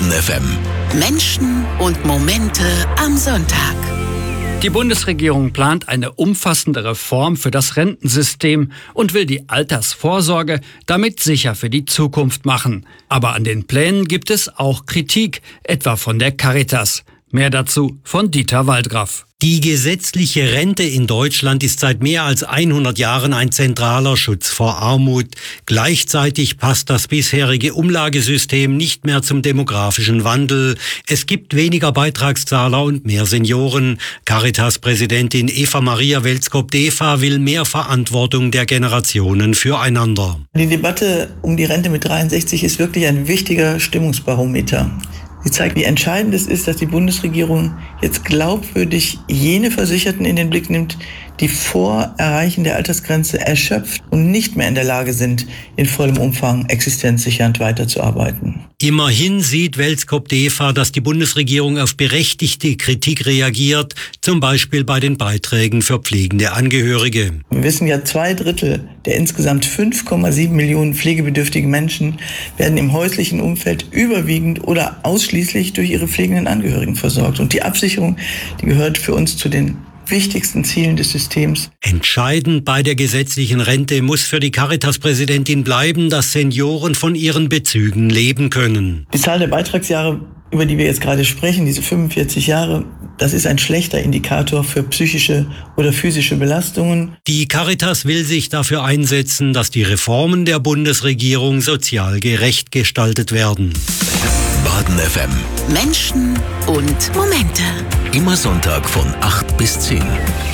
Baden FM. Menschen und Momente am Sonntag. Die Bundesregierung plant eine umfassende Reform für das Rentensystem und will die Altersvorsorge damit sicher für die Zukunft machen. Aber an den Plänen gibt es auch Kritik, etwa von der Caritas. Mehr dazu von Dieter Waldgraf. Die gesetzliche Rente in Deutschland ist seit mehr als 100 Jahren ein zentraler Schutz vor Armut. Gleichzeitig passt das bisherige Umlagesystem nicht mehr zum demografischen Wandel. Es gibt weniger Beitragszahler und mehr Senioren. Caritas-Präsidentin Eva Maria Welskop-Defa will mehr Verantwortung der Generationen füreinander. Die Debatte um die Rente mit 63 ist wirklich ein wichtiger Stimmungsbarometer. Sie zeigt, wie entscheidend es ist, dass die Bundesregierung jetzt glaubwürdig jene Versicherten in den Blick nimmt, die vor Erreichen der Altersgrenze erschöpft und nicht mehr in der Lage sind, in vollem Umfang existenzsichernd weiterzuarbeiten. Immerhin sieht Welskop-Defa, dass die Bundesregierung auf berechtigte Kritik reagiert, zum Beispiel bei den Beiträgen für pflegende Angehörige. Wir wissen ja, 2/3 der insgesamt 5,7 Millionen pflegebedürftigen Menschen werden im häuslichen Umfeld überwiegend oder ausschließlich durch ihre pflegenden Angehörigen versorgt. Und die Absicherung, die gehört für uns zu den wichtigsten Zielen des Systems. Entscheidend bei der gesetzlichen Rente muss für die Caritas-Präsidentin bleiben, dass Senioren von ihren Bezügen leben können. Die Zahl der Beitragsjahre, über die wir jetzt gerade sprechen, diese 45 Jahre, das ist ein schlechter Indikator für psychische oder physische Belastungen. Die Caritas will sich dafür einsetzen, dass die Reformen der Bundesregierung sozial gerecht gestaltet werden. Baden FM. Menschen und Momente. Immer Sonntag von 8 bis 10.